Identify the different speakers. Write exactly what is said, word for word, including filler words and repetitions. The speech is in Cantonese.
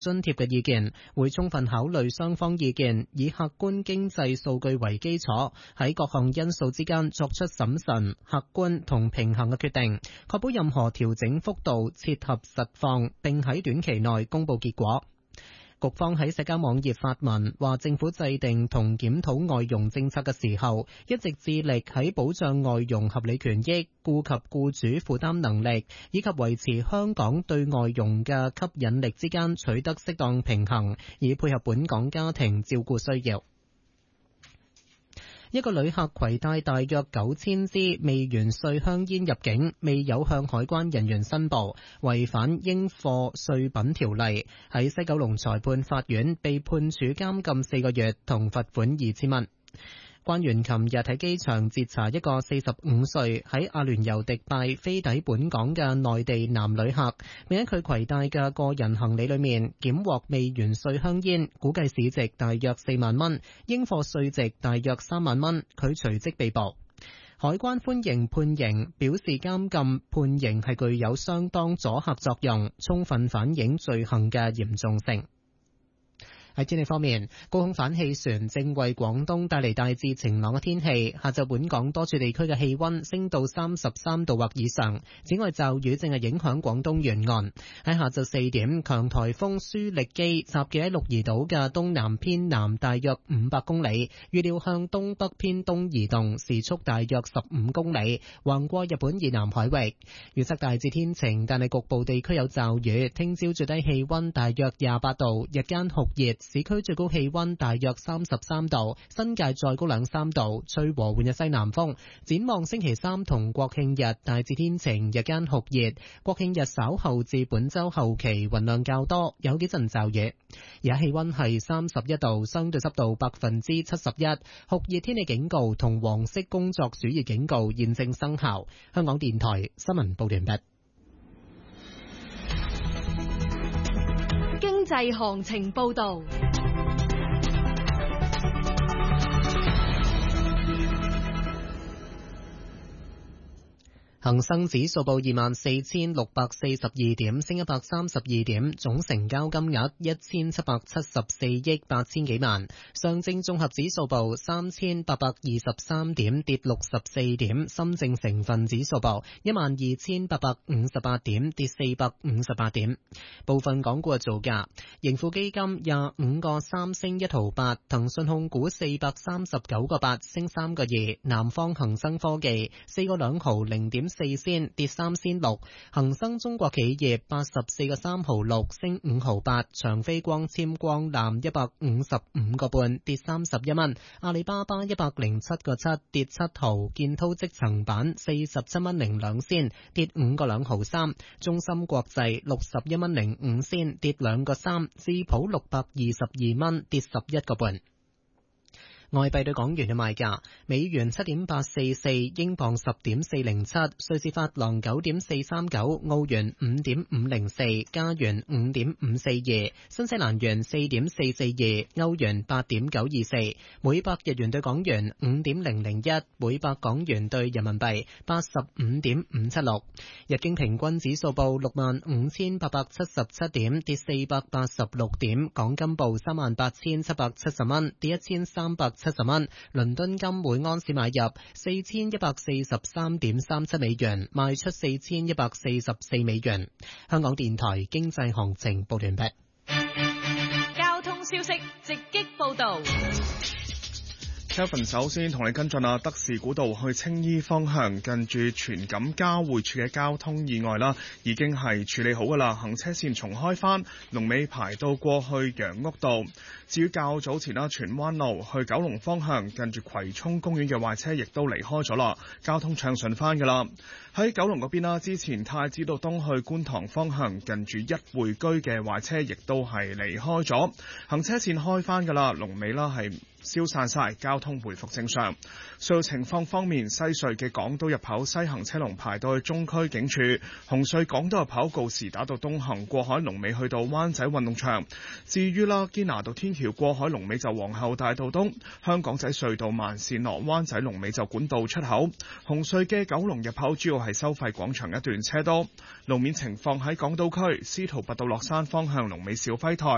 Speaker 1: 津貼嘅意見，會充分考慮雙方意見，以客觀經濟數據為基礎，喺各項因素之間作出審慎、客觀同平衡嘅決定，確保任何調整幅度切合實況，並喺短期內公佈結果。局方喺社交網頁發文話，政府制定同檢討外傭政策嘅時候，一直致力喺保障外傭合理權益、顧及僱主負擔能力以及維持香港對外傭嘅吸引力之間取得適當平衡，以配合本港家庭照顧需要。一個旅客攜帶大約九千支未完稅香煙入境，未有向海關人員申報，違反應課稅品條例，喺西九龍裁判法院被判處監禁四個月同罰款二千蚊。關員琴日喺機場截查一個四十五歲喺阿聯酋迪拜飛抵本港嘅內地男旅客，並喺佢攜帶嘅個人行李裏面檢獲未完稅香煙，估計市值大約四萬蚊，應課稅值大約三萬蚊，佢隨即被捕。海關歡迎判刑，表示監禁判刑係具有相當阻嚇作用，充分反映罪行嘅嚴重性。喺天氣方面，高空反氣旋正為廣東帶嚟大致晴朗嘅天氣。下晝本港多處地區嘅氣溫升到三十三度或以上。此外，驟雨正係影響廣東沿岸。喺下晝四點，強颱風舒力基集結喺鹿兒島嘅東南偏南大約五百公里，預料向東北偏東移動，時速大約十五公里，橫過日本以南海域。預測大致天晴，但係局部地區有驟雨。聽朝最低氣溫大約廿八度，日間酷熱。市區最高氣溫大約三十三度，新界再高兩三度，吹和緩嘅西南風。展望星期三同國慶日大致天晴，日間酷熱。國慶日稍後至本週後期雲量較多，有幾陣驟雨。而家氣溫係三十一度，相對濕度百分之七十一，酷熱天氣警告同黃色工作暑熱警告現正生效。香港電台新聞報道完畢。
Speaker 2: 經濟行情報道。
Speaker 1: 恒生指數報二萬四千六百四十二點，升一百三十二點，總成交金額一千七百七十四億八千幾萬。上證綜合指數報三千八百二十三點，跌六十四點。深證成分指數報一萬二千八百五十八點，跌四百五十八點。部分港股嘅造價：盈富基金廿五個三升一毫八，騰訊控股四百三十九個八升三個二，南方恒生科技四個兩毫零點四仙跌三仙六，恒生中國企業八十四個三毫六升五毫八，長飛光纖光纜一百五十五個半跌三十一蚊，阿里巴巴一百零七個七跌七毫，建滔積層板四十七蚊零兩仙跌五個兩毫三，中芯國際六十一蚊零五仙跌兩個三，智普六百二十二蚊跌十一個半。外幣對港元嘅賣價：美元七點八四四，英鎊十點四零七，瑞士法郎九點四三九，澳元五點五零四，加元五點五四二，新西蘭元四點四四二，歐元八點九二四，每百日元對港元五點零零一，每百港元對人民幣八十五點五七六。日經平均指數報六萬五千八百七十七點，跌四百八十六點。港金報三萬八千七百七十蚊，跌一千三百七十蚊。倫敦金每安士買入四千一百四十三點三七美元，賣出四千一百四十四美元。香港電台經濟行情報完畢。
Speaker 2: 交通消息直擊報道。
Speaker 3: Kevin 首先同你跟進啊，德士古道去青衣方向近住荃錦交匯處嘅交通意外啦，已經係處理好噶啦，行車線重開翻，龍尾排到過去楊屋道。至於較早前啦，荃灣路去九龍方向近住葵涌公園嘅壞車亦都離開咗啦，交通暢順翻噶啦。喺九龍嗰邊啦，之前太子道東去觀塘方向近住一匯居嘅壞車亦都係離開咗，行車線開翻噶啦，龍尾啦係消散晒，交通回復正常。隧道情況方面，西隧嘅港島入口西行車龍排到去中區警署，紅隧港島入口告士打道東行過海龍尾去到灣仔運動場。至於啦，堅拿道天橋過海龍尾就皇后大道東，香港仔隧道慢線落灣仔龍尾就管道出口。紅隧嘅九龍入口主要係收費廣場一段車多。路面情況喺港島區司徒拔道落山方向龍尾小輝台。